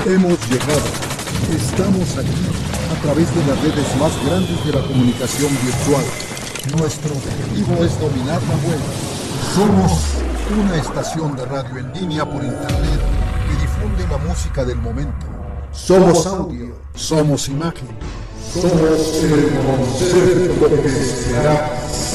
Hemos llegado. Estamos aquí, a través de las redes más grandes de la comunicación virtual. Nuestro objetivo es dominar la web. Somos una estación de radio en línea por internet que difunde la música del momento. Somos audio, somos imagen, somos el concepto que se hará